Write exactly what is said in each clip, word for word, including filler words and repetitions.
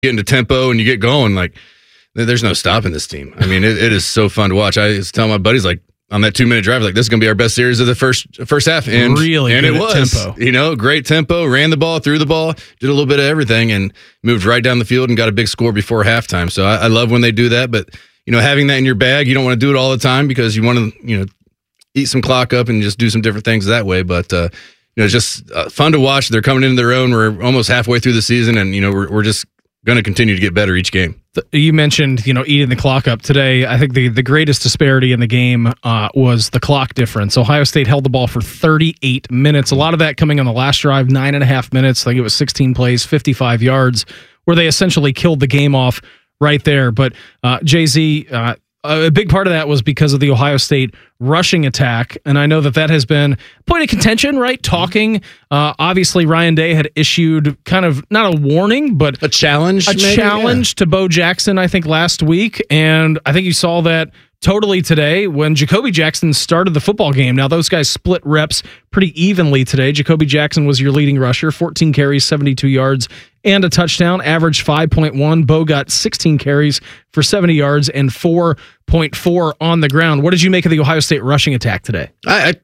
get into tempo and you get going, like there's no stopping this team. I mean, it, it is so fun to watch. I was telling my buddies, like, on that two-minute drive, like, this is going to be our best series of the first first half. And, really and good it was, tempo. You know, great tempo, ran the ball, threw the ball, did a little bit of everything, and moved right down the field and got a big score before halftime. So I, I love when they do that. But, you know, having that in your bag, you don't want to do it all the time because you want to, you know, eat some clock up and just do some different things that way. But, uh, you know, it's just uh, fun to watch. They're coming into their own. We're almost halfway through the season, and, you know, we're, we're just going to continue to get better each game. You mentioned, you know, eating the clock up today. I think the, the greatest disparity in the game uh, was the clock difference. Ohio State held the ball for thirty-eight minutes. A lot of that coming on the last drive, nine and a half minutes. I think it was sixteen plays, fifty-five yards, where they essentially killed the game off right there. But uh, Jay-Z, uh, a big part of that was because of the Ohio State rushing attack, and I know that that has been a point of contention, right? Talking. Uh, obviously, Ryan Day had issued kind of, not a warning, but a challenge. A maybe? challenge yeah. to Bo Jackson, I think, last week, and I think you saw that totally today when Jacoby Jackson started the football game. Now, those guys split reps pretty evenly today. Jacoby Jackson was your leading rusher, fourteen carries, seventy-two yards, and a touchdown, averaged five point one. Bo got sixteen carries for seventy yards and four point four on the ground. What did you make of the Ohio State rushing attack today? I I,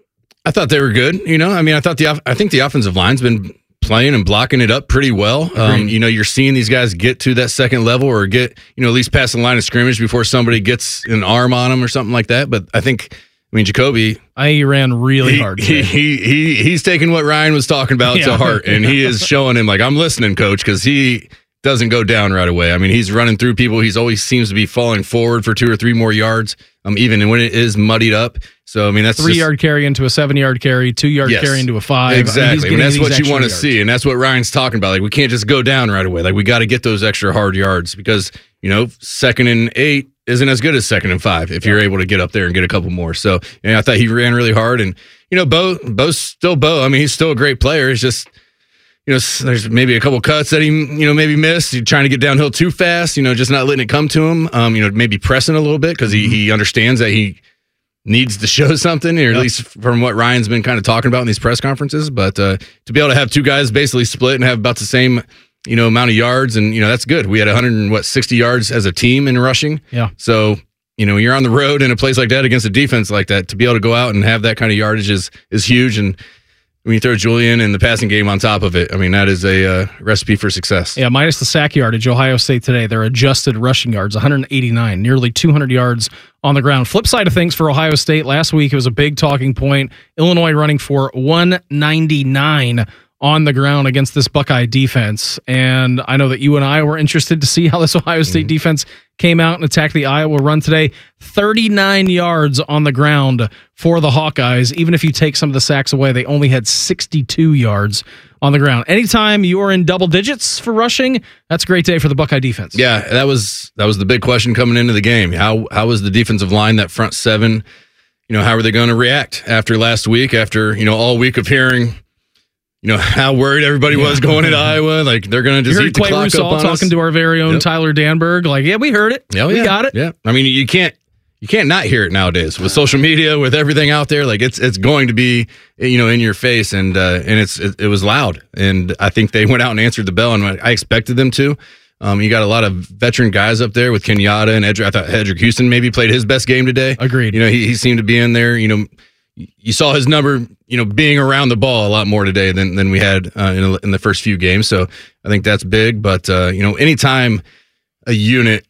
I thought they were good. You know, I mean, I thought the I think the offensive line's been playing and blocking it up pretty well. Um, you know, you're seeing these guys get to that second level or get, you know, at least past the line of scrimmage before somebody gets an arm on them or something like that. But I think, I mean, Jacoby, I he ran really he, hard. He, he he he's taking what Ryan was talking about yeah. to heart, and he is showing him, like, I'm listening, coach, because he doesn't go down right away. I mean, he's running through people. He's always seems to be falling forward for two or three more yards, um, even when it is muddied up. So, I mean, that's three just, yard carry into a seven yard carry, two yard yes, carry into a five. Exactly. I mean, and that's what you want to yards. see. And that's what Ryan's talking about. Like, we can't just go down right away. Like, we got to get those extra hard yards because, you know, second and eight isn't as good as second and five if yeah. you're able to get up there and get a couple more. So, and I thought he ran really hard. And, you know, Bo, Bo's still Bo. I mean, he's still a great player. It's just, you know, there's maybe a couple cuts that he, you know, maybe missed. He's trying to get downhill too fast, you know, just not letting it come to him. Um, you know, maybe pressing a little bit because he, he understands that he needs to show something, or at yep. least from what Ryan's been kind of talking about in these press conferences. But uh, to be able to have two guys basically split and have about the same, you know, amount of yards, and, you know, that's good. We had one hundred, what, sixty yards as a team in rushing. Yeah. So, you know, you're on the road in a place like that against a defense like that, to be able to go out and have that kind of yardage is, is huge. And when you throw Julian and the passing game on top of it, I mean, that is a uh, recipe for success. Yeah, minus the sack yardage, Ohio State today, their adjusted rushing yards, one hundred eighty-nine, nearly two hundred yards on the ground. Flip side of things for Ohio State, last week it was a big talking point. Illinois running for one ninety-nine on the ground against this Buckeye defense. And I know that you and I were interested to see how this Ohio State mm-hmm. defense came out and attacked the Iowa run today. thirty-nine yards on the ground for the Hawkeyes. Even if you take some of the sacks away, they only had sixty-two yards on the ground. Anytime you are in double digits for rushing, that's a great day for the Buckeye defense. Yeah, that was that was the big question coming into the game. How how was the defensive line, that front seven, you know, how are they going to react after last week, after, you know, all week of hearing, you know, how worried everybody yeah. was going into Iowa? Like, they're going to just eat the Clay clock Russell up on talking us. to our very own yep. Tyler Danberg. Like, yeah, we heard it. Oh, we yeah. got it. Yeah, I mean, you can't you can't not hear it nowadays with social media, with everything out there. Like, it's it's going to be, you know, in your face, and uh, and it's it, it was loud. And I think they went out and answered the bell, and I expected them to. Um, you got a lot of veteran guys up there with Kenyatta and Edric. I thought Edric Houston maybe played his best game today. Agreed. You know, he he seemed to be in there. You know, you saw his number, you know, being around the ball a lot more today than than we had uh, in, in the first few games. So I think that's big. But, uh, you know, anytime a unit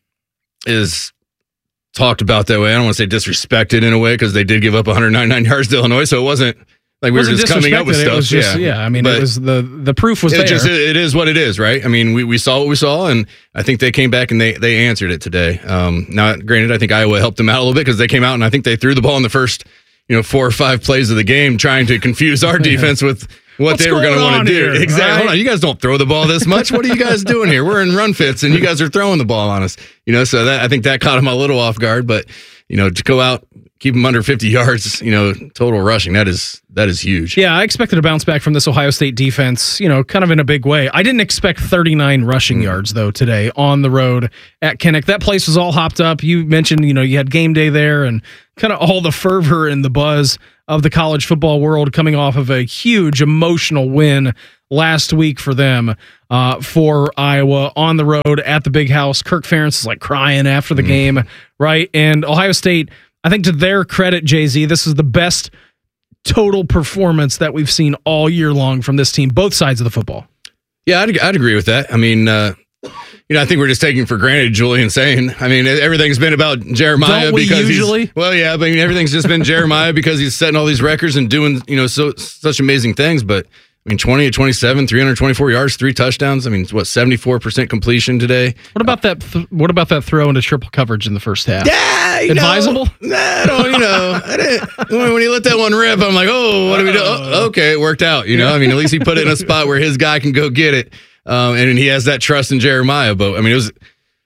is talked about that way, I don't want to say disrespected in a way, because they did give up one hundred ninety-nine yards to Illinois. So it wasn't like we were just coming up with stuff. It was just, yeah. yeah, I mean, but it was the, the proof was it there. Just, it is what it is, right? I mean, we, we saw what we saw, and I think they came back and they, they answered it today. Um, now, granted, I think Iowa helped them out a little bit because they came out and I think they threw the ball in the first, you know, four or five plays of the game, trying to confuse our defense with what What's they were going to want to do. Here, exactly. right? Hold on, you guys don't throw the ball this much. What are you guys doing here? We're in run fits, and you guys are throwing the ball on us. You know, so that I think that caught them a little off guard. But, you know, to go out, keep them under fifty yards, you know, total rushing, that is that is huge. Yeah, I expected a bounce back from this Ohio State defense, you know, kind of in a big way. I didn't expect thirty-nine rushing mm. yards, though, today on the road at Kinnick. That place was all hopped up. You mentioned, you know, you had game day there and kind of all the fervor and the buzz of the college football world coming off of a huge emotional win last week for them uh, for Iowa on the road at the Big House. Kirk Ferentz is like crying after the mm. game, right? And Ohio State, I think to their credit, Jay-Z, this is the best total performance that we've seen all year long from this team, both sides of the football. Yeah, I'd, I'd agree with that. I mean, uh, you know, I think we're just taking for granted Julian saying. I mean, everything's been about Jeremiah Don't we because usually? He's, well, yeah, but I mean, everything's just been Jeremiah because he's setting all these records and doing, you know, so such amazing things. But I mean, twenty to twenty-seven, three hundred twenty-four yards, three touchdowns. I mean, what, seventy-four percent completion today? What about that? Th- what about that throw into triple coverage in the first half? Yeah, you advisable. Know, nah, I don't, you know, I didn't, when he let that one rip, I'm like, oh, what do we do? Oh, okay, it worked out. You know, I mean, at least he put it in a spot where his guy can go get it. Um, and he has that trust in Jeremiah. But I mean, it was,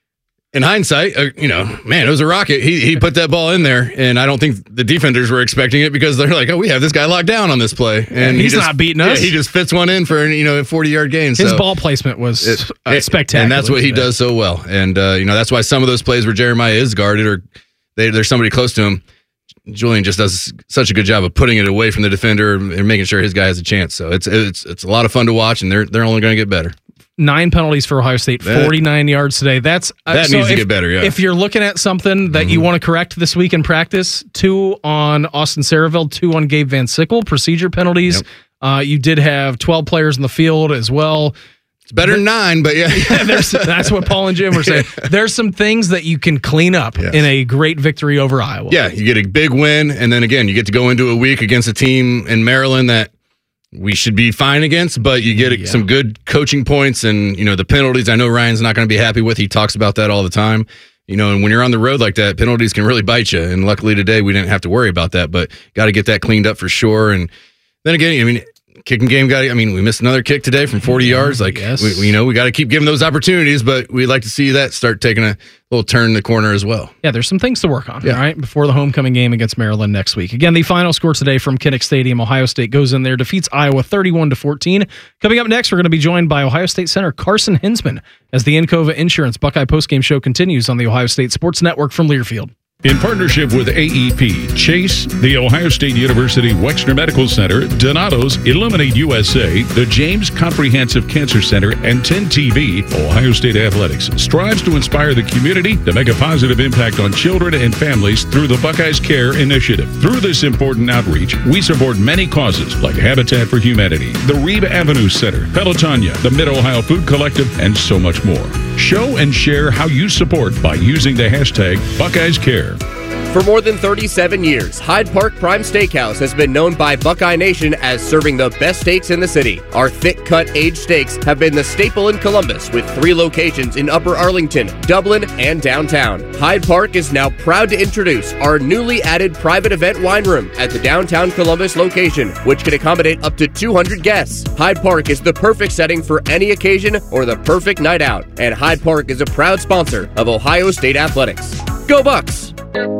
in hindsight, uh, you know, man, it was a rocket. He he put that ball in there, and I don't think the defenders were expecting it because they're like, oh, we have this guy locked down on this play, and yeah, he's he just, not beating us. Yeah, he just fits one in for, you know, a forty-yard gain. His so ball placement was it, uh, it, spectacular, and that's what he does so well. And uh, you know, that's why some of those plays where Jeremiah is guarded or they, there's somebody close to him, Julian just does such a good job of putting it away from the defender and making sure his guy has a chance. So it's it's it's a lot of fun to watch, and they're they're only going to get better. Nine penalties for Ohio State, that, forty-nine yards today. That's uh, that so needs to if, get better. Yeah. If you're looking at something that mm-hmm. you want to correct this week in practice, two on Austin Saraville, two on Gabe Van Sickle, procedure penalties. Yep. Uh, you did have twelve players in the field as well. It's better than nine, but yeah, yeah there's, that's what Paul and Jim were saying. There's some things that you can clean up yes. in a great victory over Iowa. Yeah, you get a big win, and then again, you get to go into a week against a team in Maryland that we should be fine against, but you get yeah. some good coaching points and, you know, the penalties. I know Ryan's not going to be happy with. He talks about that all the time. You know, and when you're on the road like that, penalties can really bite you. And luckily today we didn't have to worry about that, but got to get that cleaned up for sure. And then again, I mean, kicking game got, I mean, we missed another kick today from forty yards. Like, yes. we, we, you know, we got to keep giving those opportunities, but we'd like to see that start taking a little turn in the corner as well. Yeah, there's some things to work on, yeah. right? Before the homecoming game against Maryland next week. Again, the final score today from Kinnick Stadium. Ohio State goes in there, defeats Iowa thirty-one to fourteen. Coming up next, we're going to be joined by Ohio State center Carson Hinsman as the Encova Insurance Buckeye postgame show continues on the Ohio State Sports Network from Learfield. In partnership with A E P, Chase, the Ohio State University Wexner Medical Center, Donato's, Illuminate U S A, the James Comprehensive Cancer Center, and ten T V, Ohio State Athletics strives to inspire the community to make a positive impact on children and families through the Buckeyes Care Initiative. Through this important outreach, we support many causes like Habitat for Humanity, the Reeb Avenue Center, Pelotonia, the Mid-Ohio Food Collective, and so much more. Show and share how you support by using the hashtag Buckeyes Care. For more than thirty-seven years, Hyde Park Prime Steakhouse has been known by Buckeye Nation as serving the best steaks in the city. Our thick-cut aged steaks have been the staple in Columbus with three locations in Upper Arlington, Dublin, and downtown. Hyde Park is now proud to introduce our newly added private event wine room at the downtown Columbus location, which can accommodate up to two hundred guests. Hyde Park is the perfect setting for any occasion or the perfect night out, and Hyde Park is a proud sponsor of Ohio State Athletics. Go Bucks!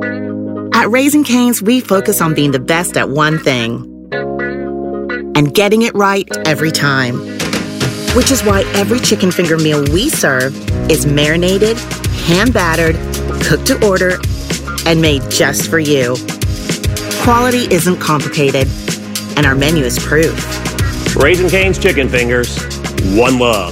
At Raising Cane's, we focus on being the best at one thing and getting it right every time. Which is why every chicken finger meal we serve is marinated, hand-battered, cooked to order, and made just for you. Quality isn't complicated, and our menu is proof. Raising Cane's Chicken Fingers, one love.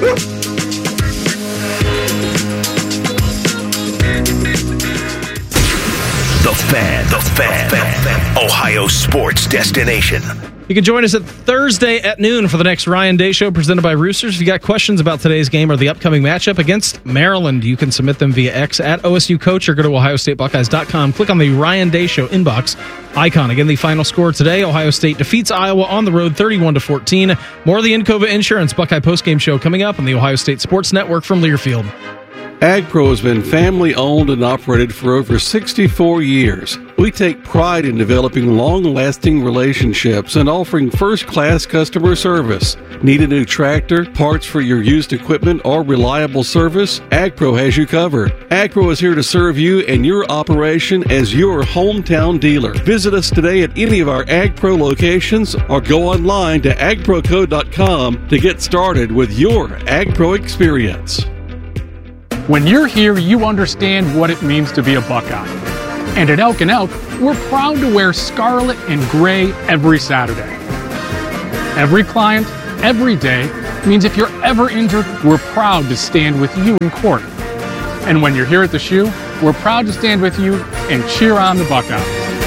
The Fan, The Fan, the Fan, Ohio sports destination. You can join us at Thursday at noon for the next Ryan Day Show presented by Roosters. If you got questions about today's game or the upcoming matchup against Maryland, you can submit them via X at O S U Coach or go to ohio state buckeyes dot com. Click on the Ryan Day Show inbox icon. Again, the final score today, Ohio State defeats Iowa on the road thirty-one to fourteen. More of the Encova Insurance Buckeye postgame show coming up on the Ohio State Sports Network from Learfield. AgPro has been family-owned and operated for over sixty-four years. We take pride in developing long-lasting relationships and offering first-class customer service. Need a new tractor, parts for your used equipment, or reliable service? AgPro has you covered. AgPro is here to serve you and your operation as your hometown dealer. Visit us today at any of our AgPro locations or go online to ag pro co dot com to get started with your AgPro experience. When you're here, you understand what it means to be a Buckeye. And at Elk and Elk, we're proud to wear scarlet and gray every Saturday. Every client, every day means if you're ever injured, we're proud to stand with you in court. And when you're here at the Shoe, we're proud to stand with you and cheer on the Buckeyes.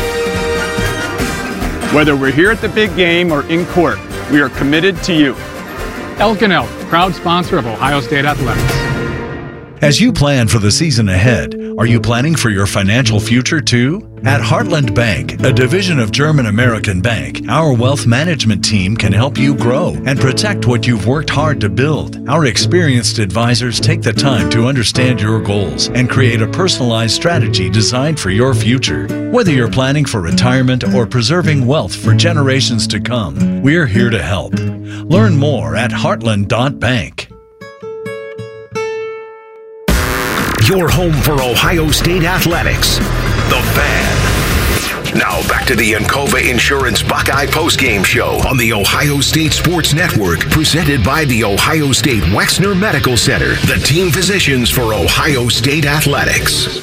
Whether we're here at the big game or in court, we are committed to you. Elk and Elk, proud sponsor of Ohio State Athletics. As you plan for the season ahead, are you planning for your financial future too? At Heartland Bank, a division of German American Bank, our wealth management team can help you grow and protect what you've worked hard to build. Our experienced advisors take the time to understand your goals and create a personalized strategy designed for your future. Whether you're planning for retirement or preserving wealth for generations to come, we're here to help. Learn more at heartland dot bank. Your home for Ohio State Athletics, The Fan. Now back to the Encova Insurance Buckeye postgame show on the Ohio State Sports Network, presented by the Ohio State Wexner Medical Center, the team physicians for Ohio State Athletics.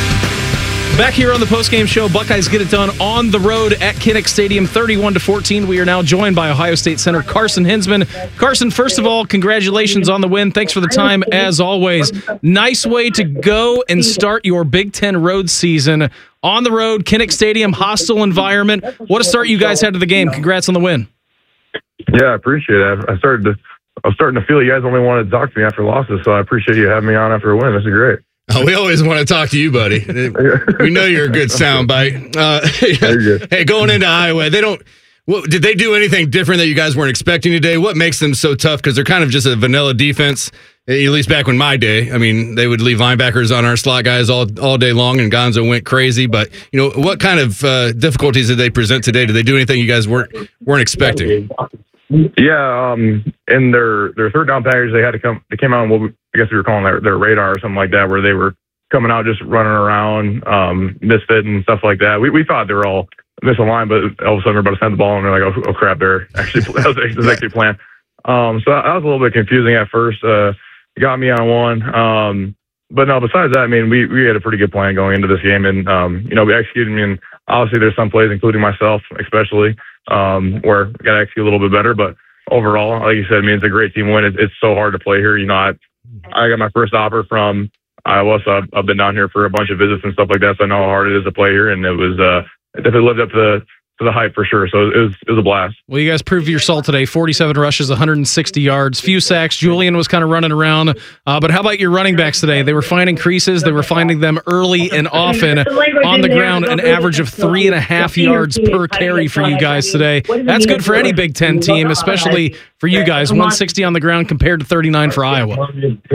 Back here on the postgame show, Buckeyes get it done on the road at Kinnick Stadium, thirty-one to fourteen. We are now joined by Ohio State center Carson Hinsman. Carson, first of all, congratulations on the win. Thanks for the time, as always. Nice way to go and start your Big Ten road season on the road, Kinnick Stadium, hostile environment. What a start you guys had to the game. Congrats on the win. Yeah, I appreciate it. I started to, I was starting to feel you guys only wanted to talk to me after losses, so I appreciate you having me on after a win. This is great. Oh, we always want to talk to you, buddy. We know you're a good soundbite. Uh, yeah. Hey, going into Iowa, they don't. What, did they do anything different that you guys weren't expecting today? What makes them so tough? Because they're kind of just a vanilla defense. At least back in my day, I mean, they would leave linebackers on our slot guys all all day long, and Gonzo went crazy. But you know, what kind of uh, difficulties did they present today? Did they do anything you guys weren't weren't expecting? Yeah, um, in their their third down package, they had to come. They came out on what we, I guess we were calling their, their radar or something like that, where they were coming out just running around, um, misfit and stuff like that. We we thought they were all misaligned, but all of a sudden they're about to send the ball, and they're like, oh, oh crap, they're actually that was, that was actually planned. Um, so that was a little bit confusing at first. Uh, got me on one. Um, but no, besides that, I mean, we, we had a pretty good plan going into this game, and um, you know, we executed. I mean, obviously there's some plays, including myself, especially. Um, where I got to execute a little bit better, but overall, like you said, I mean, it's a great team win. It, it's so hard to play here. You know, I, I got my first offer from Iowa, so I've, I've been down here for a bunch of visits and stuff like that, so I know how hard it is to play here, and it was, uh, it definitely lived up to the, to the hype for sure, so it was, it was a blast. Well, you guys proved your salt today. forty-seven rushes, one hundred sixty yards, few sacks. Julian was kind of running around, uh, but how about your running backs today? They were finding creases. They were finding them early and often on the ground, an average of three and a half yards per carry for you guys today. That's good for any Big Ten team, especially for you guys. one sixty on the ground compared to thirty-nine for Iowa.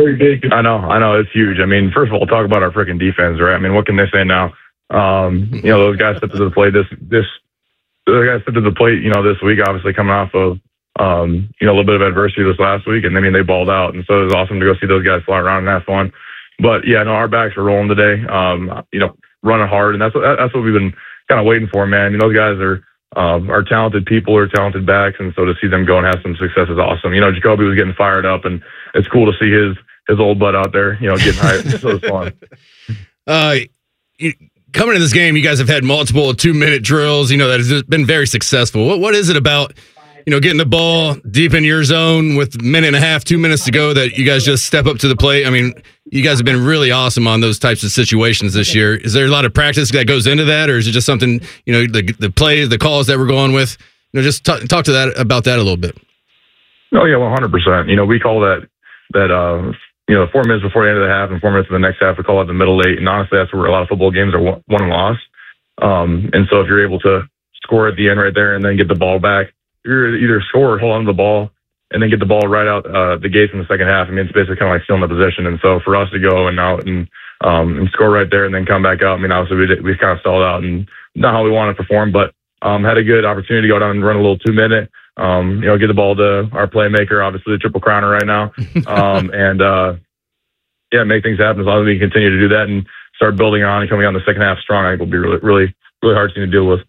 I know, I know, it's huge. I mean, first of all, talk about our freaking defense, right? I mean, what can they say now? Um, you know, those guys stepped to the plate this, this, those guys stepped to the plate, you know, this week, obviously coming off of, um, you know, a little bit of adversity this last week, and I mean, they balled out, and so it was awesome to go see those guys fly around and have fun. But yeah, no, our backs are rolling today. Um, you know, running hard, and that's what that's what we've been kind of waiting for, man. You know, those guys are um, are talented people, are talented backs, and so to see them go and have some success is awesome. You know, Jacoby was getting fired up, and it's cool to see his his old butt out there, you know, getting hyped. So it's fun. Uh, you, coming to this game, you guys have had multiple two-minute drills, you know, that has been very successful. What What is it about, you know, getting the ball deep in your zone with a minute and a half, two minutes to go that you guys just step up to the plate? I mean, you guys have been really awesome on those types of situations this year. Is there a lot of practice that goes into that, or is it just something, you know, the the plays, the calls that we're going with? You know, just talk, talk to that about that a little bit. Oh, yeah, one hundred percent. You know, we call that, that uh, you know, four minutes before the end of the half and four minutes of the next half, we call it the middle eight. And honestly, that's where a lot of football games are won and lost. Um, and so if you're able to score at the end right there and then get the ball back, you're either score or hold on to the ball and then get the ball right out uh, the gates in the second half. I mean, it's basically kind of like stealing the position. And so for us to go and out and um, and score right there and then come back out, I mean, obviously we, did, we kind of stalled out and not how we want to perform, but um, had a good opportunity to go down and run a little two-minute, um, you know, get the ball to our playmaker, obviously the triple crowner right now, um, and, uh, yeah, make things happen. As long as we continue to do that and start building on and coming out in the second half strong, I think will be really, really, really hard thing to deal with.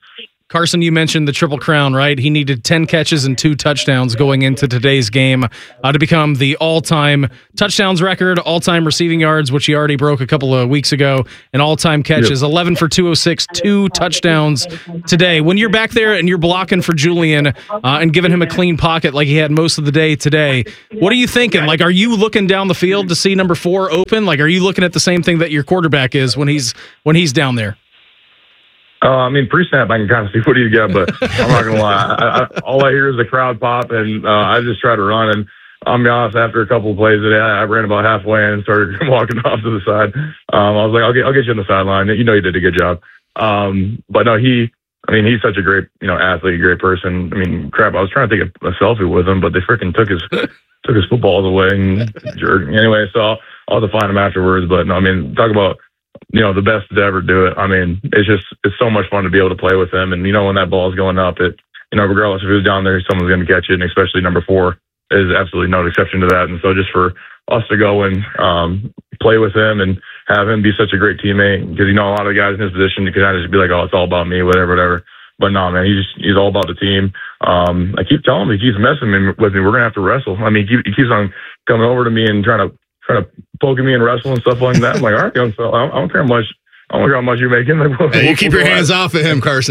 Carson, you mentioned the Triple Crown, right? He needed ten catches and two touchdowns going into today's game uh, to become the all-time touchdowns record, all-time receiving yards, which he already broke a couple of weeks ago, and all-time catches, yep. eleven for two oh six, two touchdowns today. When you're back there and you're blocking for Julian uh, and giving him a clean pocket like he had most of the day today, what are you thinking? Like, are you looking down the field to see number four open? Like, are you looking at the same thing that your quarterback is when he's when he's down there? Uh, I mean, pre-snap, I can kind of see what he's got, but I'm not going to lie. I, I, all I hear is the crowd pop, and uh, I just try to run. And I'll be honest, after a couple of plays today, I, I ran about halfway and started walking off to the side. Um, I was like, I'll get, I'll get you on the sideline. You know you did a good job. Um, but no, he, I mean, he's such a great, you know, athlete, great person. I mean, crap, I was trying to take a, a selfie with him, but they freaking took his took his footballs away and jerk. Anyway, so I'll, I'll have to find him afterwards. But no, I mean, talk about, you know, the best to ever do it. I mean, it's just, it's so much fun to be able to play with him. And, you know, when that ball is going up, it, you know, regardless if he was down there, someone's going to catch it. And especially number four is absolutely no exception to that. And so just for us to go and um, play with him and have him be such a great teammate, because, you know, a lot of the guys in his position, you can kind of just be like, oh, it's all about me, whatever, whatever. But no, man, he's he's all about the team. Um, I keep telling him, he keeps messing with me. We're going to have to wrestle. I mean, he, keep, he keeps on coming over to me and trying to, trying to poke me and wrestle and stuff like that. I'm like, all right, young fella, I don't, I don't care how much, I don't care how much you're making. Like, we'll, hey, you we'll, keep we'll your hands off of him, Carson.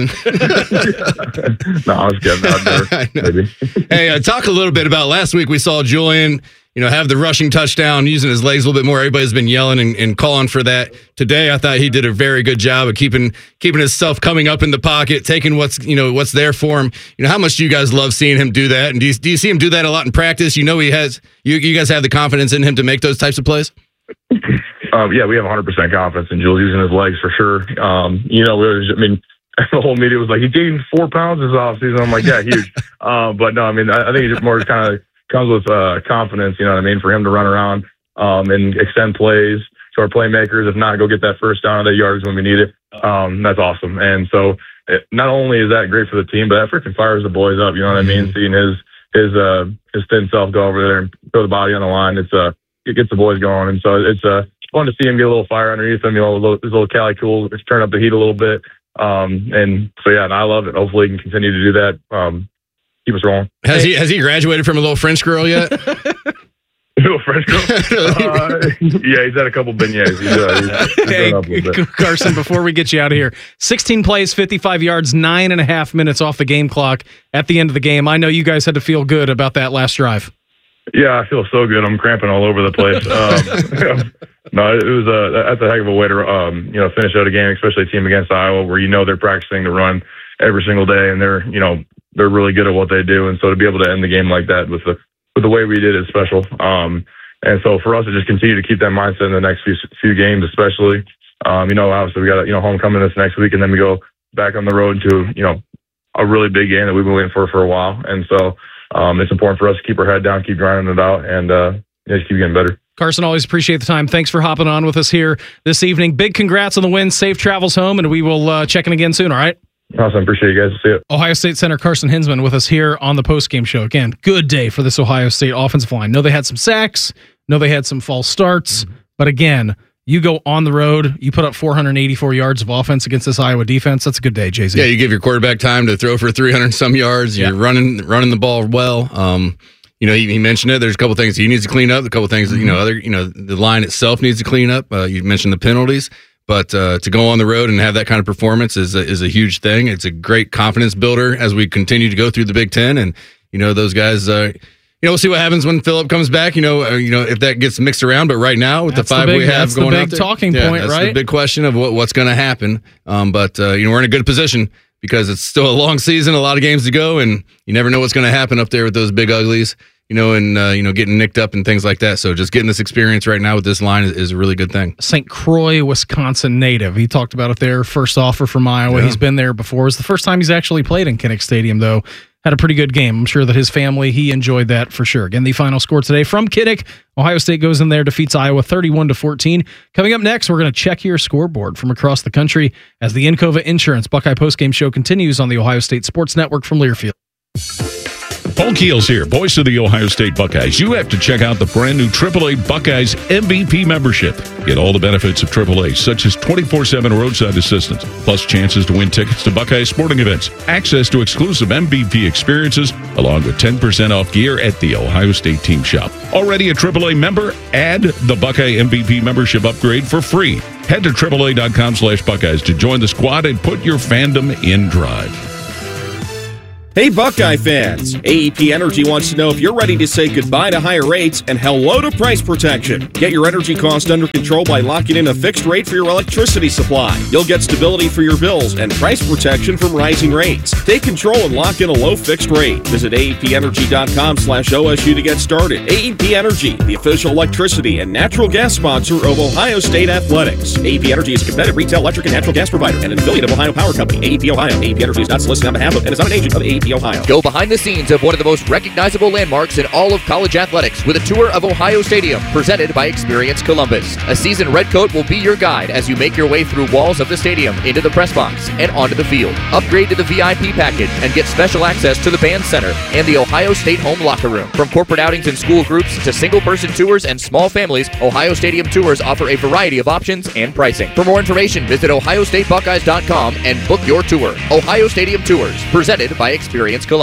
No, I was kidding. Out there, maybe. Hey, uh, talk a little bit about last week. We saw Julian, you know, have the rushing touchdown, using his legs a little bit more. Everybody's been yelling and, and calling for that. Today, I thought he did a very good job of keeping keeping himself coming up in the pocket, taking what's you know what's there for him. You know, how much do you guys love seeing him do that? And do you, do you see him do that a lot in practice? You know, he has. You you guys have the confidence in him to make those types of plays. Um, yeah, we have one hundred percent confidence in Jules using his legs for sure. Um, you know, we was, I mean, the whole media was like, he gained four pounds this offseason. I'm like, yeah, huge. um, but no, I mean, I, I think it more kind of comes with uh, confidence, you know what I mean, for him to run around um, and extend plays to our playmakers. If not, go get that first down or that yardage when we need it. Um, that's awesome. And so it, not only is that great for the team, but that freaking fires the boys up. You know what I mean? Seeing his his uh, his thin self go over there and throw the body on the line, it's uh, it gets the boys going. And so it's uh, fun to see him get a little fire underneath him. You know, little, his little Cali cool, just turn up the heat a little bit. Um, and so yeah, and I love it. Hopefully, he can continue to do that. Um, keep us rolling. Has he has he graduated from a little French girl yet? Little French girl? uh, yeah, he's had a couple beignets. He's, uh, he's, he's hey, up a little bit. Carson, before we get you out of here, sixteen plays, fifty-five yards, nine and a half minutes off the game clock at the end of the game. I know you guys had to feel good about that last drive. Yeah, I feel so good. I'm cramping all over the place. Um, no, it was a that's a heck of a way to um, you know finish out a game, especially a team against Iowa, where you know they're practicing to run every single day, and they're you know they're really good at what they do, and so to be able to end the game like that with the with the way we did is special. Um, and so for us to just continue to keep that mindset in the next few few games, especially, um, you know, obviously we got you know homecoming this next week, and then we go back on the road to you know a really big game that we've been waiting for for a while, and so. Um, it's important for us to keep our head down, keep grinding it out, and uh, just keep getting better. Carson, always appreciate the time. Thanks for hopping on with us here this evening. Big congrats on the win. Safe travels home, and we will uh, check in again soon, all right? Awesome. Appreciate you guys. See you. Ohio State center Carson Hinsman with us here on the postgame show. Again, good day for this Ohio State offensive line. Know they had some sacks. Know they had some false starts. Mm-hmm. But again, you go on the road, you put up four hundred eighty-four yards of offense against this Iowa defense. That's a good day, Jay Z. Yeah, you give your quarterback time to throw for three hundred some yards. You're yeah. running running the ball well. Um, you know, he, he mentioned it. There's a couple things he needs to clean up. A couple things that, you know, other, you know, the line itself needs to clean up. Uh, you mentioned the penalties, but uh, to go on the road and have that kind of performance is a, is a huge thing. It's a great confidence builder as we continue to go through the Big Ten. And, you know, those guys, uh, you know, we'll see what happens when Phillip comes back. You know, uh, you know if that gets mixed around. But right now, with that's the five the big, we have going out there, talking yeah, point, that's right? the big question of what, what's going to happen. Um, but uh, you know, we're in a good position because it's still a long season, a lot of games to go, and you never know what's going to happen up there with those big uglies. You know, and uh, you know, getting nicked up and things like that. So just getting this experience right now with this line is, is a really good thing. Saint Croix, Wisconsin native. He talked about it there. First offer from Iowa. Yeah. He's been there before. It was the first time he's actually played in Kinnick Stadium, though. Had a pretty good game. I'm sure that his family, he enjoyed that for sure. Again, the final score today from Kinnick. Ohio State goes in there, defeats Iowa thirty-one to fourteen. Coming up next, we're going to check your scoreboard from across the country as the Encova Insurance Buckeye Postgame Show continues on the Ohio State Sports Network from Learfield. Paul Keels here, voice of the Ohio State Buckeyes. You have to check out the brand new triple A Buckeyes M V P membership. Get all the benefits of triple A, such as twenty-four seven roadside assistance, plus chances to win tickets to Buckeyes sporting events, access to exclusive M V P experiences, along with ten percent off gear at the Ohio State team shop. Already a triple A member? Add the Buckeye M V P membership upgrade for free. Head to triple A dot com slash Buckeyes to join the squad and put your fandom in drive. Hey Buckeye fans, A E P Energy wants to know if you're ready to say goodbye to higher rates and hello to price protection. Get your energy cost under control by locking in a fixed rate for your electricity supply. You'll get stability for your bills and price protection from rising rates. Take control and lock in a low fixed rate. Visit A E P energy dot com slash O S U to get started. A E P Energy, the official electricity and natural gas sponsor of Ohio State Athletics. A E P Energy is a competitive retail electric and natural gas provider and an affiliate of Ohio Power Company. A E P Ohio. A E P Energy is not solicited on behalf of and is not an agent of A E P Ohio. Go behind the scenes of one of the most recognizable landmarks in all of college athletics with a tour of Ohio Stadium presented by Experience Columbus. A seasoned redcoat will be your guide as you make your way through walls of the stadium, into the press box, and onto the field. Upgrade to the V I P package and get special access to the band center and the Ohio State home locker room. From corporate outings and school groups to single-person tours and small families, Ohio Stadium tours offer a variety of options and pricing. For more information, visit ohio state buckeyes dot com and book your tour. Ohio Stadium Tours, presented by Experience Columbus.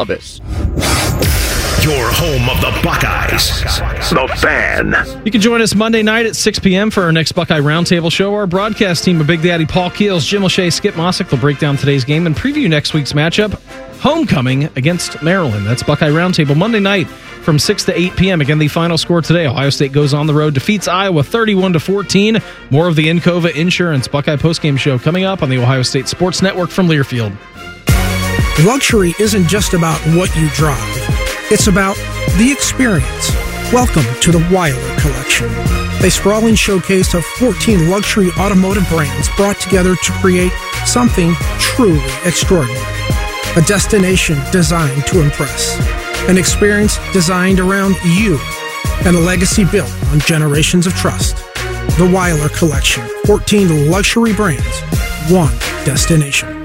Your home of the Buckeyes, The Fan. You can join us Monday night at six p.m. for our next Buckeye Roundtable show. Our broadcast team of Big Daddy Paul Keels, Jim Lachey, Skip Mossick will break down today's game and preview next week's matchup, homecoming against Maryland. That's Buckeye Roundtable Monday night from six to eight p.m. Again, the final score today, Ohio State goes on the road, defeats Iowa thirty-one to fourteen. More of the Encova Insurance Buckeye postgame show coming up on the Ohio State Sports Network from Learfield. Luxury isn't just about what you drive. It's about the experience. Welcome to the Weiler Collection, a sprawling showcase of fourteen luxury automotive brands brought together to create something truly extraordinary. A destination designed to impress. An experience designed around you. And a legacy built on generations of trust. The Weiler Collection, fourteen luxury brands, one destination.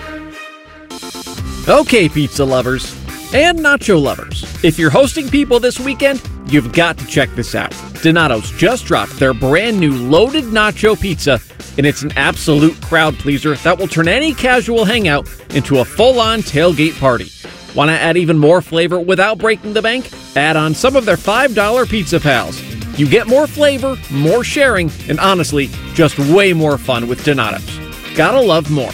Okay, pizza lovers and nacho lovers, if you're hosting people this weekend, you've got to check this out. Donato's just dropped their brand new loaded nacho pizza, and it's an absolute crowd pleaser that will turn any casual hangout into a full-on tailgate party. Want to add even more flavor without breaking the bank? Add on some of their five dollar Pizza Pals. You get more flavor, more sharing, and honestly, just way more fun with Donato's. Gotta love more.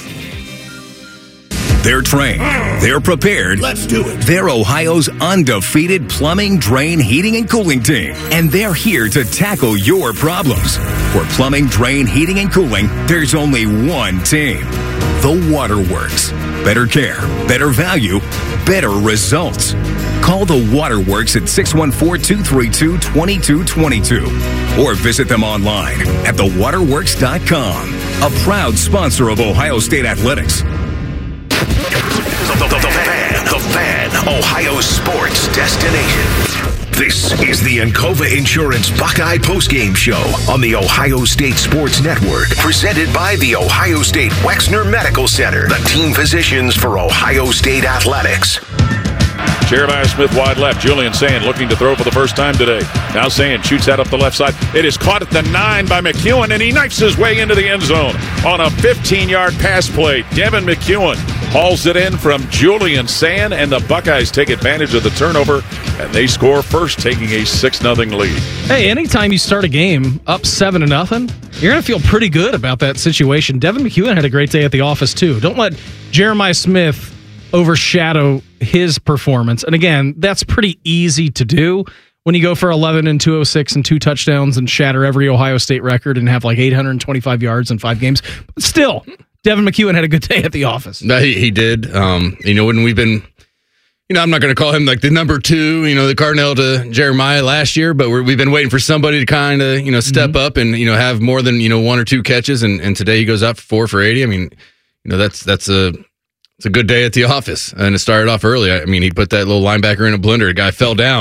They're trained. They're prepared. Let's do it. They're Ohio's undefeated plumbing, drain, heating, and cooling team. And they're here to tackle your problems. For plumbing, drain, heating, and cooling, there's only one team. The Waterworks. Better care, better value, better results. Call the Waterworks at six one four, two three two, two two two two or visit them online at the waterworks dot com. A proud sponsor of Ohio State Athletics. The, the, the Fan, The Fan, Ohio sports destination. This is the Encova Insurance Buckeye postgame show on the Ohio State Sports Network, presented by the Ohio State Wexner Medical Center, the team physicians for Ohio State Athletics. Jeremiah Smith wide left. Julian Sand looking to throw for the first time today. Now Sand shoots that up the left side. It is caught at the nine by McEwen, and he knifes his way into the end zone on a fifteen-yard pass play. Devin McEwen hauls it in from Julian Sand, and the Buckeyes take advantage of the turnover, and they score first, taking a six nothing lead. Hey, anytime you start a game up seven to nothing, you're going to feel pretty good about that situation. Devin McEwen had a great day at the office, too. Don't let Jeremiah Smith overshadow his performance. And again, that's pretty easy to do when you go for eleven and two oh six and two touchdowns and shatter every Ohio State record and have like eight hundred twenty-five yards in five games. But still, Devin McEwen had a good day at the office. No, he, he did. Um, you know, when we've been, you know, I'm not going to call him like the number two, you know, the Cardinal to Jeremiah last year, but we're, we've been waiting for somebody to kind of, you know, step mm-hmm. up and, you know, have more than, you know, one or two catches. And, and today he goes out for four for eighty. I mean, you know, that's, that's a, it's a good day at the office. And it started off early. I mean, he put that little linebacker in a blender. A guy fell down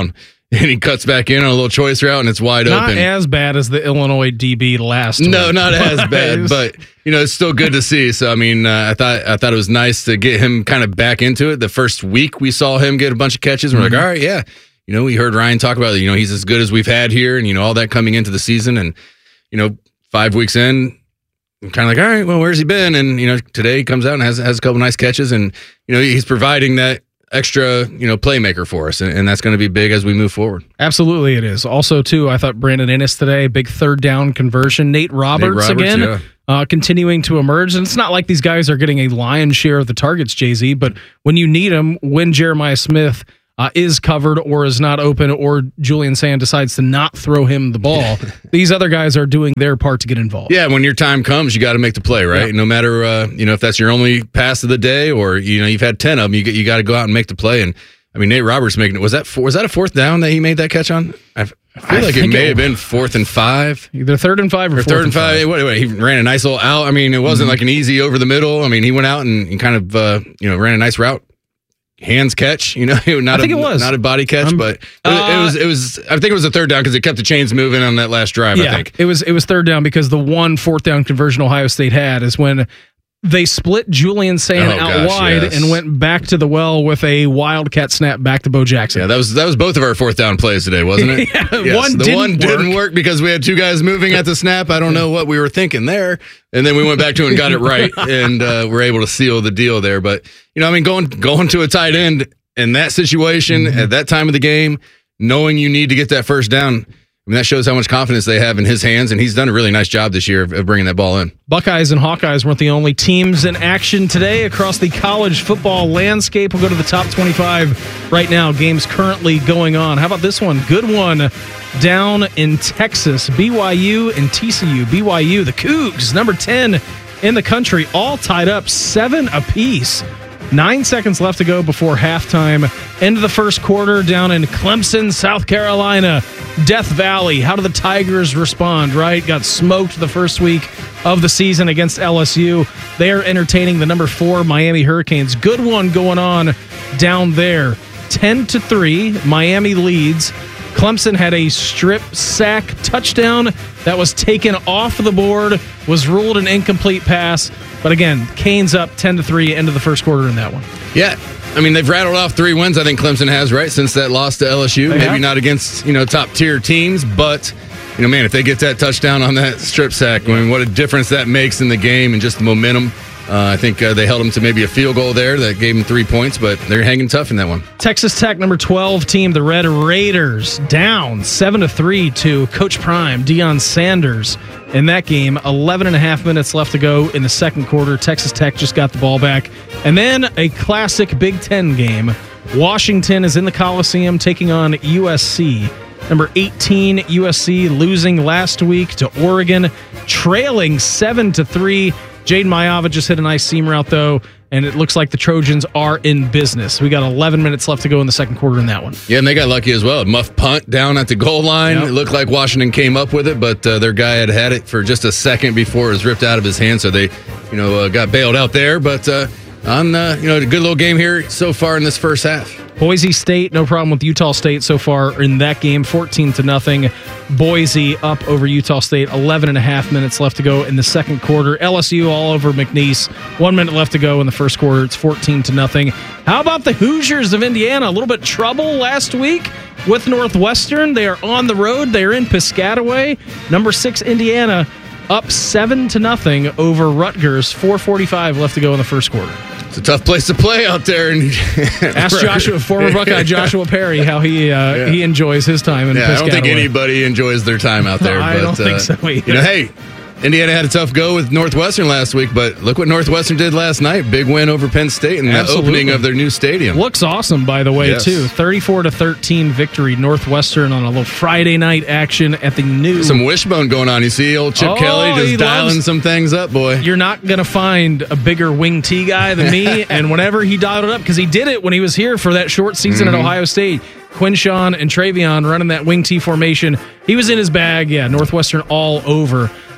and he cuts back in on a little choice route, and it's wide Not open. Not as bad as the Illinois D B last No, week. not as bad, but you know, it's still good to see. So I mean, uh, I thought I thought it was nice to get him kind of back into it. The first week we saw him get a bunch of catches, and we're Mm-hmm. like, all right, yeah. You know, we heard Ryan talk about it. You know, he's as good as we've had here, and you know all that coming into the season, and you know, five weeks in, I'm kind of like, all right, well, where's he been? And you know, today he comes out and has has a couple nice catches, and you know, he's providing that extra, you know, playmaker for us, and, and that's going to be big as we move forward. Absolutely, it is. Also, too, I thought Brandon Ennis today, big third down conversion. Nate Roberts, Nate Roberts again, yeah. uh, continuing to emerge. And it's not like these guys are getting a lion's share of the targets, Jay Z, but when you need them, when Jeremiah Smith uh, is covered or is not open, or Julian Sand decides to not throw him the ball, these other guys are doing their part to get involved. Yeah, when your time comes, you got to make the play, right? Yeah. No matter uh, you know if that's your only pass of the day, or you know you've had ten of them, you you got to go out and make the play. And I mean, Nate Roberts making it. Was that four, was that a fourth down that he made that catch on? I, I feel I like it think may it have been fourth and five, either third and five or, or fourth third and five. Wait, wait, he ran a nice little out. I mean, it wasn't Mm-hmm. like an easy over the middle. I mean, he went out and, and kind of uh, you know ran a nice route. Hands catch, you know, not I think a, it was. not a body catch, Um, but it, uh, it was it was. I think it was a third down because it kept the chains moving on that last drive. Yeah, I think. it was it was third down because the one fourth down conversion Ohio State had is when they split Julian Sand Oh, out gosh, wide yes. and went back to the well with a wildcat snap back to Bo Jackson. Yeah, that was that was both of our fourth down plays today, wasn't it? Yeah, Yes, one the didn't one didn't work. work because we had two guys moving at the snap. I don't know what we were thinking there, and then we went back to it and got it right, and uh, we're able to seal the deal there. But you know, I mean, going going to a tight end in that situation Mm-hmm. at that time of the game, knowing you need to get that first down, I mean, that shows how much confidence they have in his hands, and he's done a really nice job this year of, of bringing that ball in. Buckeyes and Hawkeyes weren't the only teams in action today across the college football landscape. We'll go to the top twenty-five right now. Games currently going on. How about this one? Good one down in Texas. B Y U and T C U. B Y U, the Cougs, number ten in the country, all tied up seven apiece. Nine seconds left to go before halftime. End of the first quarter down in Clemson, South Carolina. Death Valley. How do the Tigers respond, right? Got smoked the first week of the season against L S U. They are entertaining the number four Miami Hurricanes. Good one going on down there. ten to three, Miami leads. Clemson had a strip sack touchdown that was taken off the board, was ruled an incomplete pass. But again, Canes up ten to three, end of the first quarter in that one. Yeah. I mean, they've rattled off three wins, I think Clemson has, right, since that loss to L S U. They Maybe have. not against, you know, top-tier teams, but, you know, man, if they get that touchdown on that strip sack, I mean, what a difference that makes in the game and just the momentum. Uh, I think uh, they held them to maybe a field goal there that gave them three points, but they're hanging tough in that one. Texas Tech, number twelve team, the Red Raiders, down seven to three to Coach Prime, Deion Sanders. In that game, eleven and a half minutes left to go in the second quarter. Texas Tech just got the ball back. And then a classic Big Ten game. Washington is in the Coliseum taking on U S C. Number eighteen, U S C losing last week to Oregon, trailing seven to three. Jaden Mayava just hit a nice seam route, though, and it looks like the Trojans are in business. We got eleven minutes left to go in the second quarter in that one. Yeah, and they got lucky as well. Muff punt down at the goal line. Yep. It looked like Washington came up with it, but uh, their guy had had it for just a second before it was ripped out of his hand, so they, you know, uh, got bailed out there. But uh, on, uh, you know, a good little game here so far in this first half. Boise State, no problem with Utah State so far in that game, fourteen to nothing. Boise up over Utah State, eleven and a half minutes left to go in the second quarter. L S U all over McNeese, one minute left to go in the first quarter. It's fourteen to nothing. How about the Hoosiers of Indiana? A little bit trouble last week with Northwestern. They are on the road. They're in Piscataway. Number six Indiana up seven to nothing over Rutgers. four forty-five left to go in the first quarter. It's a tough place to play out there. And Ask Joshua, former Buckeye Joshua Perry, how he uh, Yeah. he enjoys his time in Yeah, I don't think Piscataway. anybody enjoys their time out there. I but, don't think uh, so either. You know, hey, Indiana had a tough go with Northwestern last week, but look what Northwestern did last night. Big win over Penn State in the Absolutely. opening of their new stadium. Looks awesome, by the way, Yes. too. thirty-four to thirteen victory, Northwestern on a little Friday night action at the new. Some wishbone going on. You see old Chip Oh, Kelly he just dialing loves- some things up, boy. You're not going to find a bigger wing T guy than me. And whenever he dialed it up, because he did it when he was here for that short season Mhm. at Ohio State, Quinshawn and Travion running that wing T formation. He was in his bag. Yeah, Northwestern all over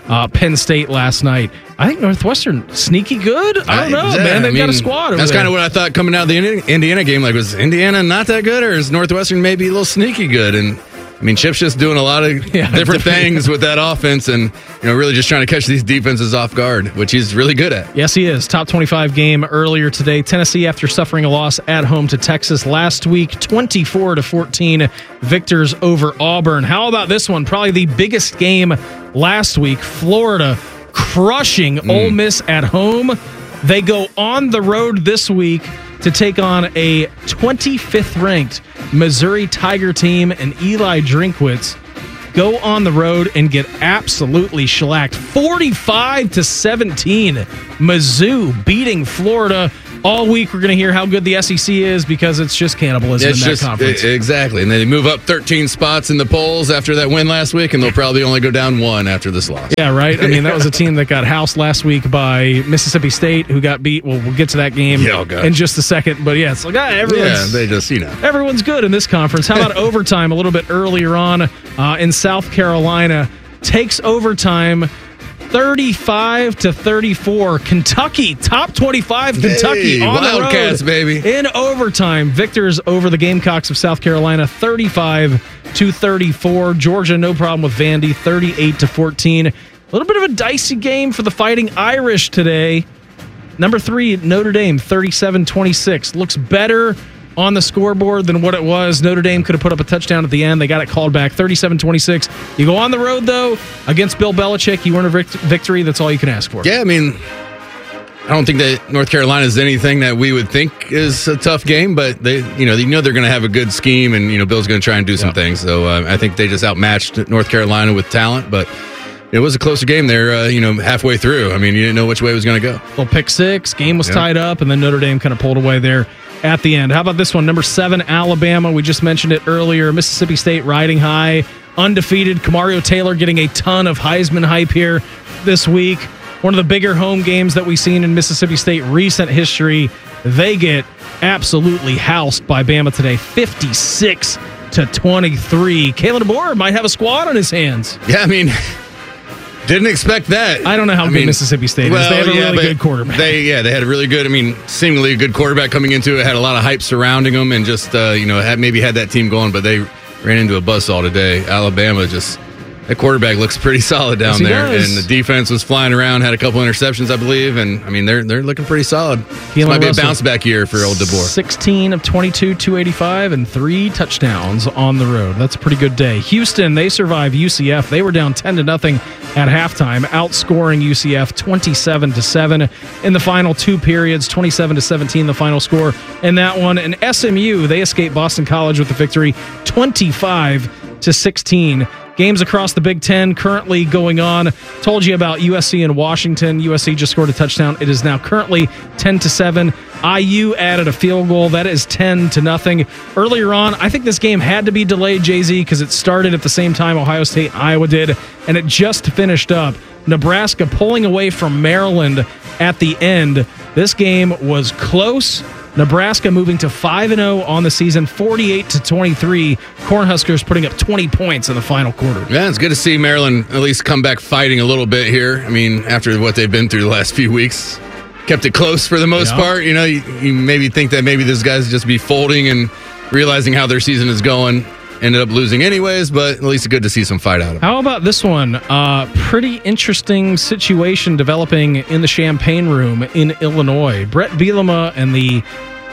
uh, Penn State last night. I think Northwestern sneaky good. I don't know, yeah, man. They've I mean, got a squad over That's there. kind of what I thought coming out of the Indi- Indiana game. Like, was Indiana not that good, or is Northwestern maybe a little sneaky good? And I mean, Chip's just doing a lot of Yeah, different definitely. things with that offense, and you know, really just trying to catch these defenses off guard, which he's really good at. Yes, he is. Top twenty-five game earlier today. Tennessee, after suffering a loss at home to Texas last week, twenty-four to fourteen, victors over Auburn. How about this one? Probably the biggest game last week. Florida crushing Mm. Ole Miss at home. They go on the road this week to take on a twenty-fifth ranked Missouri Tiger team, and Eli Drinkwitz go on the road and get absolutely shellacked. forty-five to seventeen. Mizzou beating Florida. All week we're going to hear how good the S E C is because it's just cannibalism It's in that just conference. e- exactly, and they move up thirteen spots in the polls after that win last week, and they'll probably only go down one after this loss. Yeah, right. I mean, that was a team that got housed last week by Mississippi State, who got beat. Well, we'll get to that game Yeah, oh, gosh. in just a second. But yeah, it's like ah, everyone's Yeah, they just you know. everyone's good in this conference. How about overtime? A little bit earlier on uh, in South Carolina, takes overtime. thirty-five to thirty-four. Kentucky, top twenty-five. Kentucky Hey, on the road Wildcats, baby. in overtime. Victors over the Gamecocks of South Carolina, thirty-five to thirty-four. Georgia, no problem with Vandy, thirty-eight to fourteen. A little bit of a dicey game for the Fighting Irish today. Number three, Notre Dame, thirty-seven twenty-six. Looks better on the scoreboard than what it was. Notre Dame could have put up a touchdown at the end. They got it called back, thirty-seven twenty-six. You go on the road, though, against Bill Belichick. You earn a vict- victory. That's all you can ask for. Yeah, I mean, I don't think that North Carolina is anything that we would think is a tough game, but they, you know, you know they're going to have a good scheme, and you know Bill's going to try and do some Yeah. things. So uh, I think they just outmatched North Carolina with talent, but it was a closer game there. Uh, you know, halfway through, I mean, you didn't know which way it was going to go. Little pick six. Game was Yeah. tied up, and then Notre Dame kind of pulled away there at the end. How about this one? Number seven, Alabama. We just mentioned it earlier. Mississippi State riding high, undefeated. Kamario Taylor getting a ton of Heisman hype here this week. One of the bigger home games that we've seen in Mississippi State recent history. They get absolutely housed by Bama today, fifty-six to twenty-three. Kalen DeBoer might have a squad on his hands. Yeah, I mean, didn't expect that. I don't know how I good mean, Mississippi State is. well, They have a yeah, really but good quarterback. They yeah, they had a really good. I mean, seemingly a good quarterback coming into it. Had a lot of hype surrounding them, and just uh, you know had maybe had that team going, but they ran into a buzzsaw today. Alabama just. That quarterback looks pretty solid down Yes, he there, does. and the defense was flying around. Had a couple interceptions, I believe, and I mean they're they're looking pretty solid. This might be a Russell, bounce back year for old DeBoer. sixteen of twenty-two, two eighty-five, and three touchdowns on the road. That's a pretty good day. Houston, they survive U C F. They were down ten to nothing at halftime, outscoring U C F twenty-seven to seven in the final two periods. twenty-seven to seventeen, the final score in that one. And S M U, they escaped Boston College with the victory, twenty-five to sixteen. Games across the Big Ten currently going on. Told you about U S C and Washington. U S C just scored a touchdown. It is now currently ten to seven. I U added a field goal. That is ten to nothing. Earlier on, I think this game had to be delayed, Jay-Z, because it started at the same time Ohio State and Iowa did, and it just finished up. Nebraska pulling away from Maryland at the end. This game was close. Nebraska moving to five and oh on the season, forty-eight to twenty-three. Cornhuskers putting up twenty points in the final quarter. Yeah, it's good to see Maryland at least come back fighting a little bit here. I mean, after what they've been through the last few weeks, kept it close for the most Yeah. part. You know, you, you maybe think that maybe this guy's just be folding and realizing how their season is going. Ended up losing anyways, but at least it's good to see some fight out of it. How about this one? Uh, pretty interesting situation developing in the Champaign Room in Illinois. Brett Bielema and the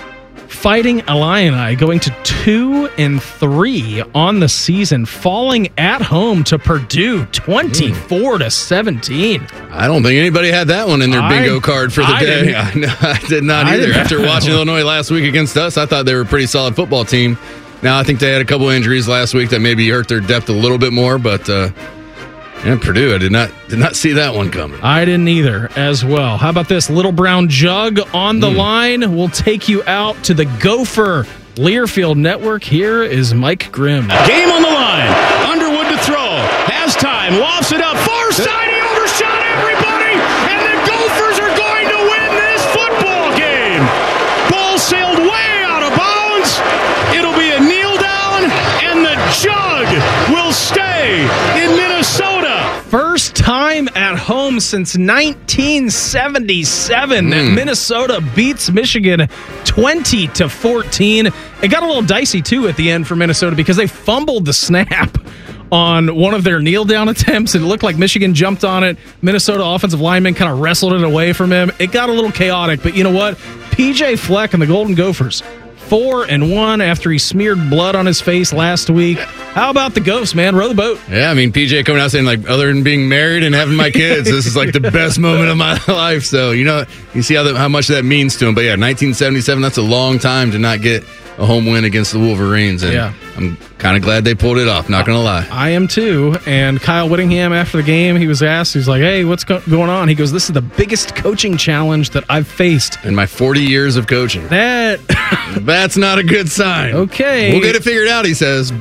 Fighting Illini going to two and three on the season, falling at home to Purdue, twenty-four to seventeen. I don't think anybody had that one in their I- bingo card for the I day. didn't. I, no, I did not I either. didn't After have that watching one. Illinois last week against us, I thought they were a pretty solid football team. Now, I think they had a couple injuries last week that maybe hurt their depth a little bit more, but uh, yeah, Purdue, I did not did not see that one coming. I didn't either as well. How about this? Little Brown Jug on the line. We'll take you out to the Gopher Learfield Network. Here is Mike Grimm. Game on the line. Underwood to throw. Has time. Lofts it up. Far side. He overshot everybody. And the Gophers are going to win this football game. Ball sailed way out of bounds. It'll be a kneel down. And the Jug will stay in Minnesota. First time at home since nineteen seventy-seven. Mm. Minnesota beats Michigan twenty to fourteen. It got a little dicey, too, at the end for Minnesota because they fumbled the snap on one of their kneel-down attempts. It looked like Michigan jumped on it. Minnesota offensive lineman kind of wrestled it away from him. It got a little chaotic, but you know what? P J Fleck and the Golden Gophers, four and one after he smeared blood on his face last week. How about the Gophs, man? Row the boat. Yeah, I mean, P J coming out saying, like, other than being married and having my kids, this is like the best moment of my life. So, you know, you see how, the, how much that means to him. But yeah, nineteen seventy-seven, that's a long time to not get a home win against the Wolverines. And yeah. I'm kind of glad they pulled it off, not going to lie. I am too. And Kyle Whittingham, after the game, he was asked, he's like, hey, what's go- going on? He goes, this is the biggest coaching challenge that I've faced in my forty years of coaching. That That's not a good sign. Okay. We'll get it figured out, he says.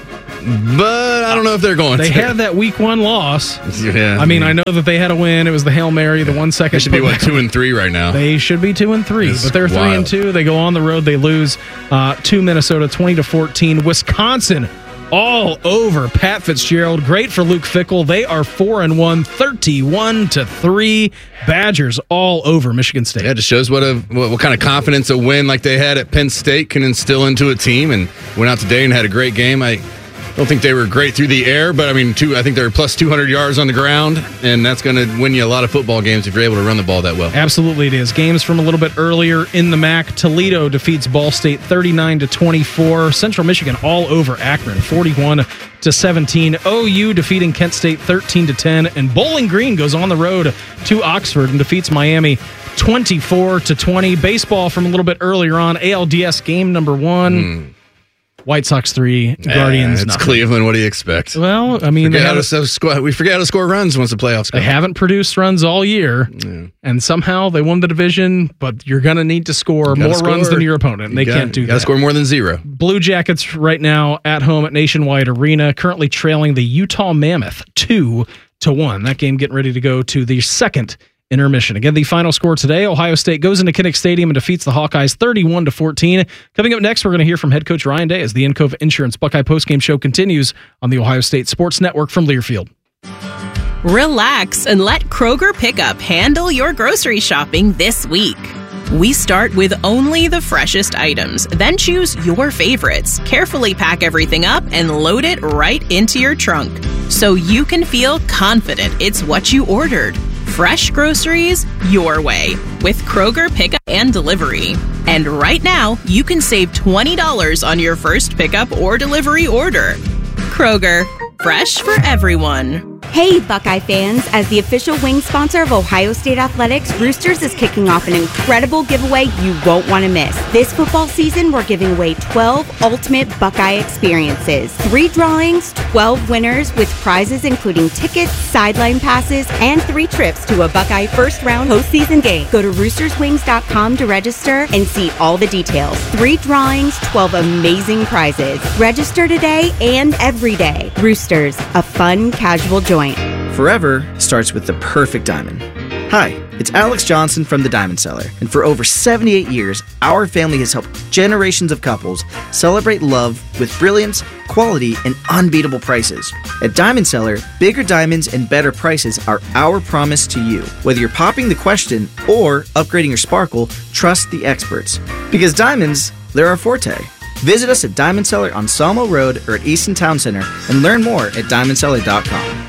But I don't know if they're going they to. They had that week one loss. Yeah. I mean, I know that they had a win. It was the Hail Mary, the one second. They should be, what, two and three right now? They should be two and three, It's but they're wild. three and two. They go on the road. They lose uh, to Minnesota twenty to fourteen. Wisconsin all over Pat Fitzgerald. Great for Luke Fickell. They are four and one, thirty-one to three. Badgers all over Michigan State. Yeah, it just shows what a what, what kind of confidence a win like they had at Penn State can instill into a team. And went out today and had a great game. I don't think they were great through the air, but I mean, two, I think they're plus two hundred yards on the ground, and that's going to win you a lot of football games if you're able to run the ball that well. Absolutely, it is. Games from a little bit earlier in the M A C. Toledo defeats Ball State thirty-nine to twenty-four. Central Michigan all over Akron, forty-one to seventeen. O U defeating Kent State thirteen to ten, and Bowling Green goes on the road to Oxford and defeats Miami twenty-four to twenty. Baseball from a little bit earlier on. A L D S game number one. Mm. White Sox three, Guardians It's nothing. Cleveland. What do you expect? Well, I mean, forget they how have, to score, we forget how to score runs once the playoffs go. They haven't produced runs all year, yeah. and somehow they won the division, but you're going to need to score more score. runs than your opponent, and You they got, can't do you that. Got to score more than zero. Blue Jackets right now at home at Nationwide Arena, currently trailing the Utah Mammoth two to one. That game getting ready to go to the second intermission. Again, the final score today, Ohio State goes into Kinnick Stadium and defeats the Hawkeyes thirty-one to fourteen. Coming up next, we're going to hear from head coach Ryan Day as the Encova Insurance Buckeye postgame show continues on the Ohio State Sports Network from Learfield. Relax and let Kroger Pickup handle your grocery shopping this week. We start with only the freshest items, then choose your favorites, carefully pack everything up, and load it right into your trunk so you can feel confident it's what you ordered. Fresh groceries your way with Kroger Pickup and Delivery. And right now, you can save twenty dollars on your first pickup or delivery order. Kroger, fresh for everyone. Hey, Buckeye fans. As the official wing sponsor of Ohio State Athletics, Roosters is kicking off an incredible giveaway you won't want to miss. This football season, we're giving away twelve ultimate Buckeye experiences. Three drawings, twelve winners with prizes including tickets, sideline passes, and three trips to a Buckeye first-round postseason game. Go to roosters wings dot com to register and see all the details. Three drawings, twelve amazing prizes. Register today and every day. Roosters, a fun, casual joint. Forever starts with the perfect diamond. Hi, it's Alex Johnson from the Diamond Cellar, and for over seventy-eight years, our family has helped generations of couples celebrate love with brilliance, quality, and unbeatable prices. At Diamond Cellar, bigger diamonds and better prices are our promise to you. Whether you're popping the question or upgrading your sparkle, trust the experts. Because diamonds, they're our forte. Visit us at Diamond Cellar on Sawmill Road or at Easton Town Center and learn more at diamond cellar dot com.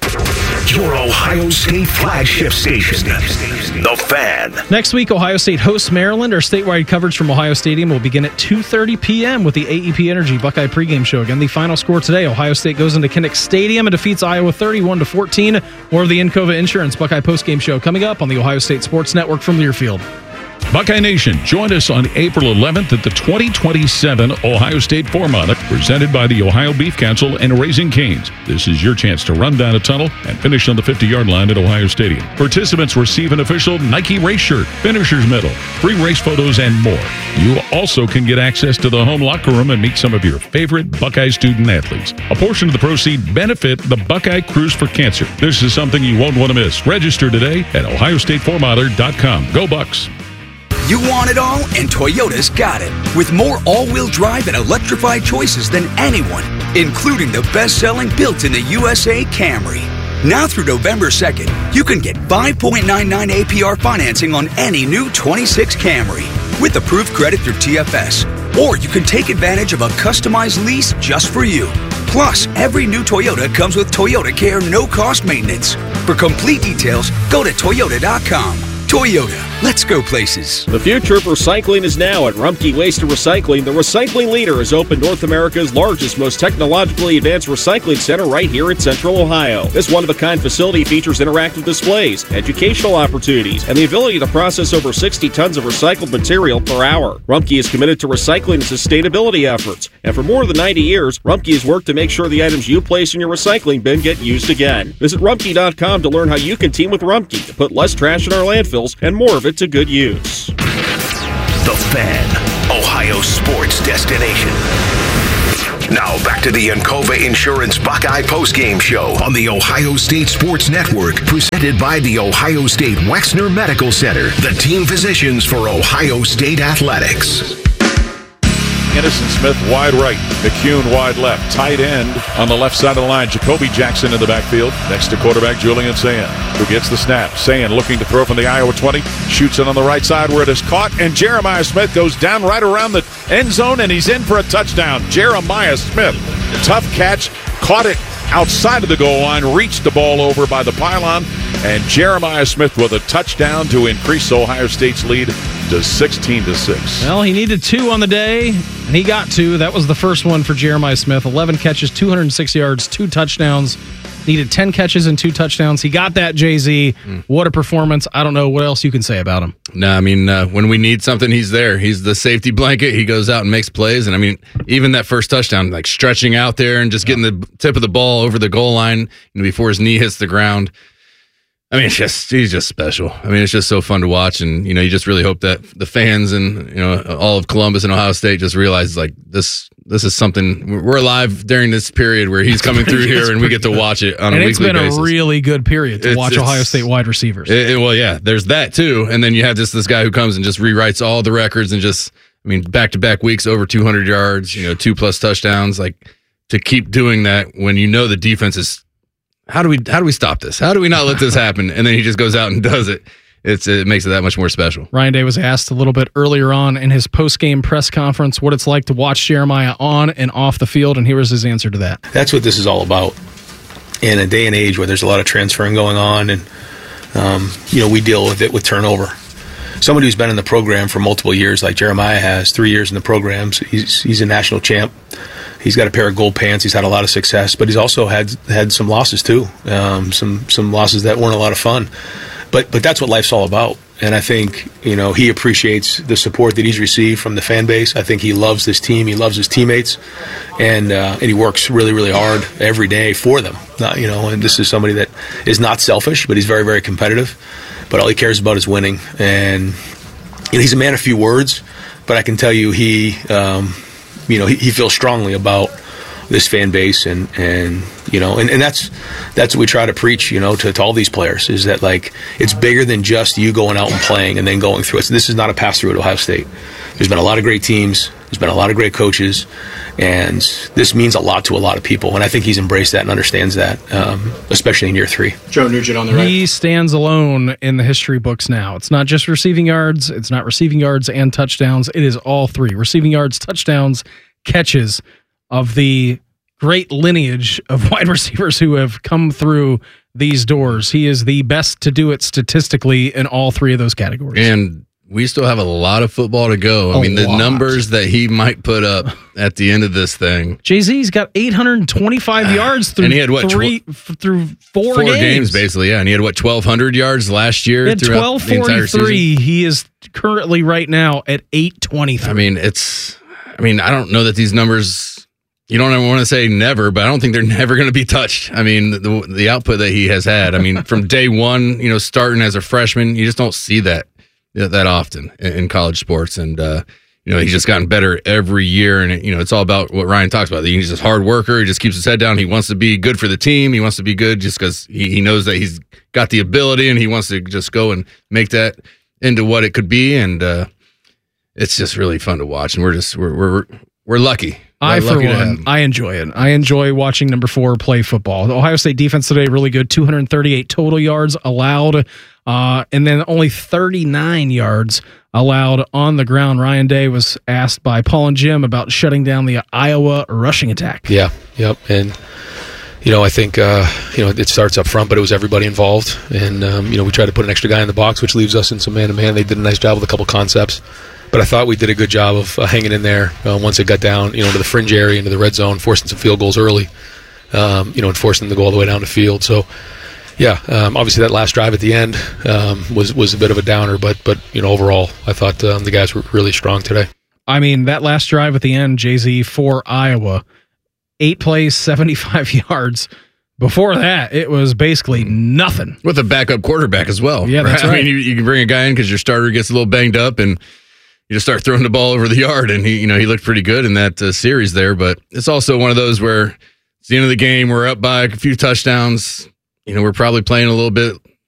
Your Ohio State flagship station, The Fan. Next week, Ohio State hosts Maryland. Our statewide coverage from Ohio Stadium will begin at two thirty p.m. with the A E P Energy Buckeye pregame show. Again, the final score today, Ohio State goes into Kinnick Stadium and defeats Iowa thirty-one to fourteen. More of the Encova Insurance Buckeye postgame show coming up on the Ohio State Sports Network from Learfield. Buckeye Nation, join us on April eleventh at the twenty twenty-seven Ohio State Four-Mile, presented by the Ohio Beef Council and Raising Cane's. This is your chance to run down a tunnel and finish on the fifty-yard line at Ohio Stadium. Participants receive an official Nike race shirt, finisher's medal, free race photos, and more. You also can get access to the home locker room and meet some of your favorite Buckeye student athletes. A portion of the proceeds benefit the Buckeye Cruise for Cancer. This is something you won't want to miss. Register today at ohio state four miler dot com. Go Bucks! You want it all, and Toyota's got it. With more all-wheel drive and electrified choices than anyone, including the best-selling built in the U S A Camry. Now through November second, you can get five point nine nine A P R financing on any new twenty-six Camry with approved credit through T F S. Or you can take advantage of a customized lease just for you. Plus, every new Toyota comes with Toyota Care no-cost maintenance. For complete details, go to toyota dot com. Toyota, let's go places. The future of recycling is now at Rumpke Waste and Recycling. The recycling leader has opened North America's largest, most technologically advanced recycling center right here in Central Ohio. This one-of-a-kind facility features interactive displays, educational opportunities, and the ability to process over sixty tons of recycled material per hour. Rumpke is committed to recycling and sustainability efforts, and for more than ninety years, Rumpke has worked to make sure the items you place in your recycling bin get used again. Visit rumpke dot com to learn how you can team with Rumpke to put less trash in our landfill and more of it to good use. The Fan, Ohio sports destination. Now back to the Encova Insurance Buckeye postgame show on the Ohio State Sports Network, presented by the Ohio State Wexner Medical Center, the team physicians for Ohio State Athletics. Innocent Smith wide right, McCune wide left, tight end on the left side of the line. Jacoby Jackson in the backfield next to quarterback Julian Sayin, who gets the snap. Sayin looking to throw from the Iowa twenty, shoots it on the right side where it is caught, and Jeremiah Smith goes down right around the end zone, and he's in for a touchdown. Jeremiah Smith, tough catch, caught it outside of the goal line, reached the ball over by the pylon, and Jeremiah Smith with a touchdown to increase Ohio State's lead to sixteen to six. Well, he needed two on the day, and he got two. That was the first one for Jeremiah Smith. eleven catches, two hundred six yards, two touchdowns. Needed ten catches and two touchdowns. He got that, Jay-Z. Mm. What a performance. I don't know what else you can say about him. No, I mean, uh, when we need something, he's there. He's the safety blanket. He goes out and makes plays. And, I mean, even that first touchdown, like stretching out there and just getting the tip of the ball over the goal line, you know, before his knee hits the ground. I mean, it's just he's just special. I mean, it's just so fun to watch, and you know, you just really hope that the fans and you know all of Columbus and Ohio State just realize like this. This is something we're alive during this period where he's coming through here, and we get to watch it on and a weekly basis. And it's been a really good period to it's, watch it's, Ohio State wide receivers. It, it, well, yeah, there's that too, and then you have this this guy who comes and just rewrites all the records and just, I mean, back to back weeks over two hundred yards, you know, two plus touchdowns. Like to keep doing that when you know the defense is. How do we how do we stop this? How do we not let this happen? And then he just goes out and does it. It's it makes it that much more special. Ryan Day was asked a little bit earlier on in his post-game press conference what it's like to watch Jeremiah on and off the field, and here was his answer to that. That's what this is all about. In a day and age where there's a lot of transferring going on, and um, you know we deal with it with turnover. Somebody who's been in the program for multiple years, like Jeremiah has, three years in the programs, he's he's a national champ. He's got a pair of gold pants. He's had a lot of success, but he's also had had some losses too. Um, some some losses that weren't a lot of fun. But but that's what life's all about. And I think you know he appreciates the support that he's received from the fan base. I think he loves this team. He loves his teammates, and uh, and he works really really hard every day for them. Not, you know, and this is somebody that is not selfish, but he's very very competitive. But all he cares about is winning. And you know, he's a man of few words, but I can tell you he. Um, You know, he, he feels strongly about this fan base, and, and you know, and, and that's that's what we try to preach, you know, to, to all these players, is that, like, it's bigger than just you going out and playing and then going through it. So this is not a pass-through at Ohio State. There's been a lot of great teams. There's been a lot of great coaches, and this means a lot to a lot of people. And I think he's embraced that and understands that, um, especially in year three. Joe Nugent on the right. He stands alone in the history books now. It's not just receiving yards. It's not receiving yards and touchdowns. It is all three. Receiving yards, touchdowns, catches of the great lineage of wide receivers who have come through these doors. He is the best to do it statistically in all three of those categories. And we still have a lot of football to go. I A mean, the lot. numbers that he might put up at the end of this thing. Jay-Z's got eight hundred twenty-five yards through And he had, what, three f- through four, Four games. games, basically, yeah. And he had, what, twelve hundred yards last year? He had throughout twelve the entire season? forty-three. He is currently right now at eight twenty-three. I mean, it's, I mean, I don't know that these numbers, you don't ever want to say never, but I don't think they're never going to be touched. I mean, the, the output that he has had, I mean, from day one, you know, starting as a freshman, you just don't see that that often in, in college sports. And, uh, you know, he's just gotten better every year. And, you know, it's all about what Ryan talks about. He's just a hard worker. He just keeps his head down. He wants to be good for the team. He wants to be good just because he, he knows that he's got the ability, and he wants to just go and make that into what it could be. And uh, it's just really fun to watch. And we're just, we're, we're, we're lucky I, for Lucky to have one, him. I enjoy it. I enjoy watching number four play football. The Ohio State defense today, really good. two hundred thirty-eight total yards allowed, uh, and then only thirty-nine yards allowed on the ground. Ryan Day was asked by Paul and Jim about shutting down the Iowa rushing attack. Yeah, yep. And, you know, I think, uh, you know, it starts up front, but it was everybody involved. And, um, you know, we tried to put an extra guy in the box, which leaves us in some man-to-man. They did a nice job with a couple concepts. But I thought we did a good job of uh, hanging in there uh, once it got down, you know, to the fringe area, into the red zone, forcing some field goals early, um, you know, and forcing them to go all the way down the field. So, yeah, um, obviously that last drive at the end um, was was a bit of a downer, but but you know, overall, I thought um, the guys were really strong today. I mean, that last drive at the end, Jay-Z, for Iowa, eight plays, seventy-five yards. Before that, it was basically nothing. With a backup quarterback as well. Yeah, that's right. I mean, you, you can bring a guy in because your starter gets a little banged up, and you just start throwing the ball over the yard, and he, you know, he looked pretty good in that uh, series there. But it's also one of those where it's the end of the game, we're up by a few touchdowns. You know, we're probably playing a little bit